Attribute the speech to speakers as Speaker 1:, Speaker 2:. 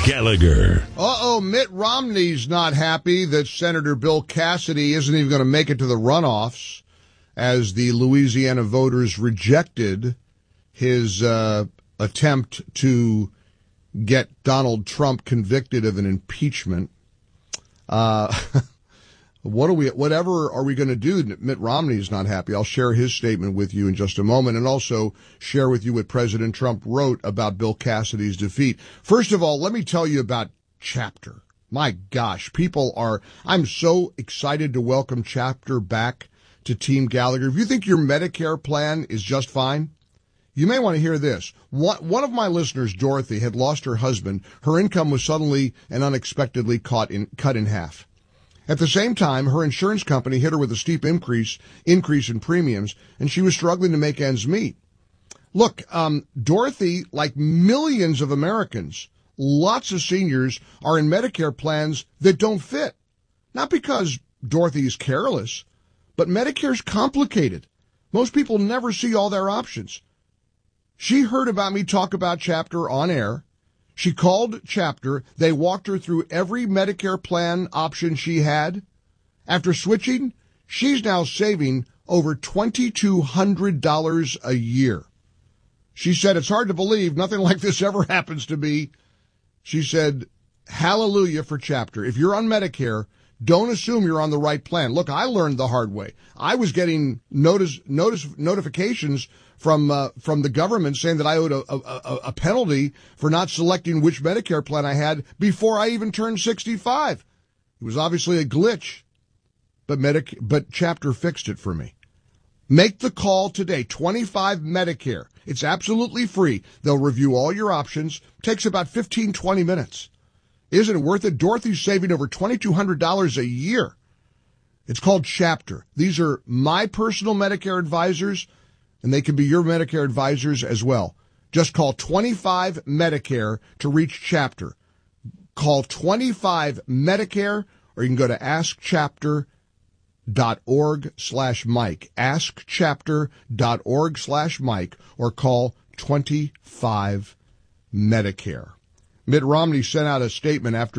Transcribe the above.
Speaker 1: Gallagher.
Speaker 2: Mitt Romney's not happy that Senator Bill Cassidy isn't even going to make it to the runoffs as the Louisiana voters rejected his attempt to get Donald Trump convicted of an impeachment. Whatever are we going to do? Mitt Romney is not happy. I'll share his statement with you in just a moment and also share with you what President Trump wrote about Bill Cassidy's defeat. First of all, let me tell you about Chapter. My gosh, I'm so excited to welcome Chapter back to Team Gallagher. If you think your Medicare plan is just fine, you may want to hear this. One of my listeners, Dorothy, had lost her husband. Her income was suddenly and unexpectedly cut in half. At the same time, her insurance company hit her with a steep increase in premiums, and she was struggling to make ends meet. Look, Dorothy, like millions of Americans, lots of seniors are in Medicare plans that don't fit. Not because Dorothy is careless, but Medicare's complicated. Most people never see all their options. She heard about me talk about Chapter on air. She called Chapter. They walked her through every Medicare plan option she had. After switching, she's now saving over $2,200 a year. She said, it's hard to believe nothing like this ever happens to me. She said, hallelujah for Chapter. If you're on Medicare, don't assume you're on the right plan. Look, I learned the hard way. I was getting notifications from the government saying that I owed a penalty for not selecting which Medicare plan I had before I even turned 65. It was obviously a glitch, but Chapter fixed it for me. Make the call today. 25 Medicare. It's absolutely free. They'll review all your options. Takes about 15-20 minutes. Isn't it worth it? Dorothy's saving over $2,200 a year. It's called Chapter. These are my personal Medicare advisors, and they can be your Medicare advisors as well. Just call 25 Medicare to reach Chapter. Call 25 Medicare, or you can go to askchapter.org/Mike. Askchapter.org/Mike, or call 25 Medicare. Mitt Romney sent out a statement after